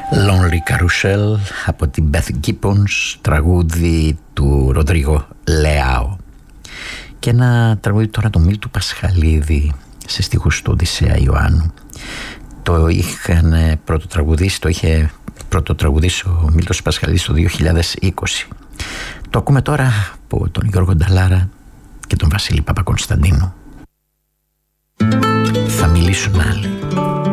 Lonely Carousel από την Beth Gibbons, τραγούδι του Ροντρίγο Λεάο. Και ένα τραγούδι τώρα του Μίλτου Πασχαλίδη σε στίχους του Οδυσσέα Ιωάννου. Το είχε πρωτοτραγουδήσει ο Μίλτος Πασχαλίδης το 2020. Το ακούμε τώρα από τον Γιώργο Νταλάρα και τον Βασίλη Παπακωνσταντίνου. Θα μιλήσουν άλλοι.